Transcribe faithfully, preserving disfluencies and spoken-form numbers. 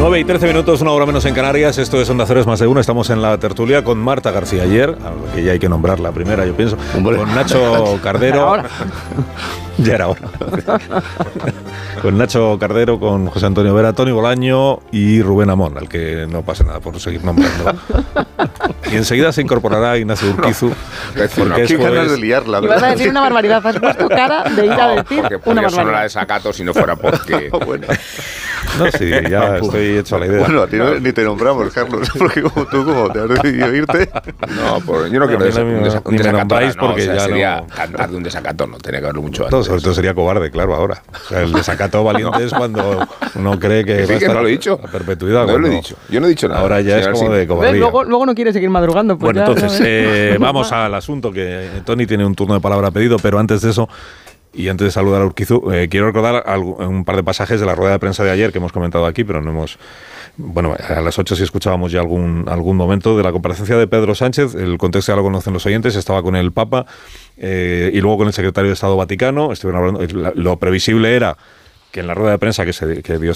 nueve y trece minutos, una hora menos en Canarias. Esto es Onda Cero, es más de uno. Estamos en la tertulia con Marta García Aller, que ya hay que nombrar la primera, yo pienso. Hombre. Con Nacho Cardero. Ya era hora. Con Nacho Cardero, con José Antonio Vera, Toni Bolaño y Rubén Amón, al que no pase nada por seguir nombrando. Y enseguida se incorporará Ignacio Urquizu. No, qué ganas de liarla. Y vas a decir una barbaridad, has puesto cara de ir a decir no, porque una barbaridad. Eso no la desacato si no fuera porque... Bueno. No, sí, ya estoy hecho a la idea. Bueno, a ti no, ni te nombramos, Carlos, porque como tú, como te has decidido irte... No, por, yo no quiero no, un, desa, un ni desacato. Me no, porque o sea, ya sería no... cantar de un desacato, no, tenía que haberlo mucho Todo, antes. sobre todo sería cobarde, claro, ahora. O sea, el desacato valiente es cuando uno cree que, que sí, va a que estar no lo he dicho. a perpetuidad. No lo he dicho, yo no he dicho nada. Ahora ya es como de cobardía. Luego, luego no quiere seguir madrugando. Pues bueno, ya, entonces, eh, vamos al asunto, que Toni tiene un turno de palabra pedido, pero antes de eso... Y antes de saludar a Urquizu, eh, quiero recordar algo, un par de pasajes de la rueda de prensa de ayer que hemos comentado aquí, pero no hemos... Bueno, a las ocho sí escuchábamos ya algún, algún momento de la comparecencia de Pedro Sánchez. El contexto ya lo conocen los oyentes. Estaba con el Papa eh, y luego con el secretario de Estado Vaticano. Estuvieron hablando, lo previsible era que en la rueda de prensa que, se, que dio